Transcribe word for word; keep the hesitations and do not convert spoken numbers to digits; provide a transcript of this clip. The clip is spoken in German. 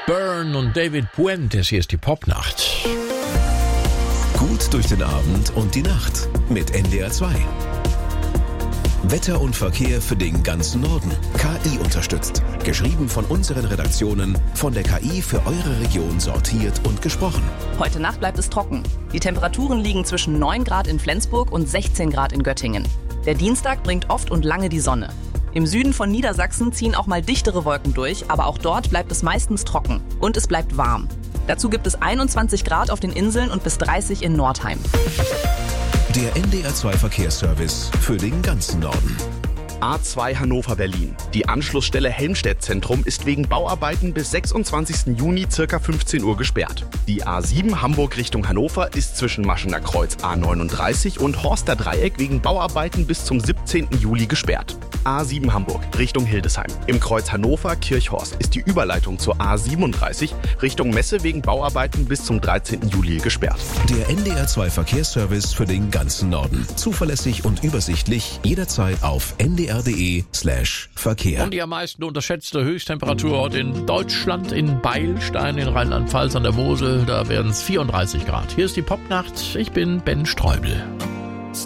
Byrne und David Puentes. Hier ist die Popnacht. Gut durch den Abend und die Nacht mit N D R zwei. Wetter und Verkehr für den ganzen Norden. K I unterstützt. Geschrieben von unseren Redaktionen, von der K I für eure Region sortiert und gesprochen. Heute Nacht bleibt es trocken. Die Temperaturen liegen zwischen neun Grad in Flensburg und sechzehn Grad in Göttingen. Der Dienstag bringt oft und lange die Sonne. Im Süden von Niedersachsen ziehen auch mal dichtere Wolken durch, aber auch dort bleibt es meistens trocken. Und es bleibt warm. Dazu gibt es einundzwanzig Grad auf den Inseln und bis dreißig in Nordheim. Der N D R zwei Verkehrsservice für den ganzen Norden. A zwei Hannover-Berlin. Die Anschlussstelle Helmstedt-Zentrum ist wegen Bauarbeiten bis sechsundzwanzigsten Juni ca. fünfzehn Uhr gesperrt. Die A sieben Hamburg Richtung Hannover ist zwischen Maschener Kreuz A neununddreißig und Horster Dreieck wegen Bauarbeiten bis zum siebzehnten Juli gesperrt. A sieben Hamburg Richtung Hildesheim. Im Kreuz Hannover-Kirchhorst ist die Überleitung zur A siebenunddreißig Richtung Messe wegen Bauarbeiten bis zum dreizehnten Juli gesperrt. Der N D R zwei Verkehrsservice für den ganzen Norden. Zuverlässig und übersichtlich, jederzeit auf n d r punkt d e slash Verkehr. Und die am meisten unterschätzte Höchsttemperatur heute in Deutschland, in Beilstein in Rheinland-Pfalz an der Mosel, da werden es vierunddreißig Grad. Hier ist die Popnacht, ich bin Ben Streubel.